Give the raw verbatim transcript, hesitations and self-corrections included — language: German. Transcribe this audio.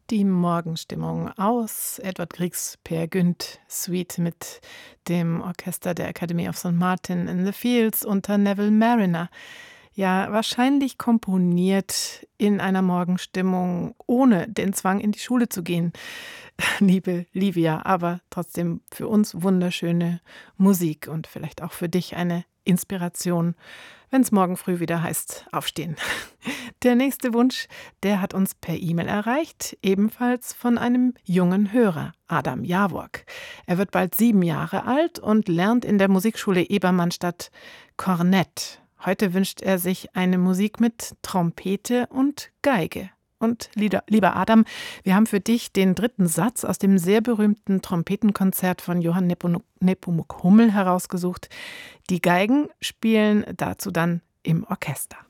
Die Morgenstimmung aus Edvard Griegs Peer Gynt Suite mit dem Orchester der Academy of Saint Martin in the Fields unter Neville Marriner. Ja, wahrscheinlich komponiert in einer Morgenstimmung, ohne den Zwang, in die Schule zu gehen, liebe Livia, aber trotzdem für uns wunderschöne Musik und vielleicht auch für dich eine Inspiration, wenn es morgen früh wieder heißt, aufstehen. Der nächste Wunsch, der hat uns per E-Mail erreicht, ebenfalls von einem jungen Hörer, Adam Jawork. Er wird bald sieben Jahre alt und lernt in der Musikschule Ebermannstadt Kornett. Heute wünscht er sich eine Musik mit Trompete und Geige. Und lieber Adam, wir haben für dich den dritten Satz aus dem sehr berühmten Trompetenkonzert von Johann Nepomuk Hummel herausgesucht. Die Geigen spielen dazu dann im Orchester.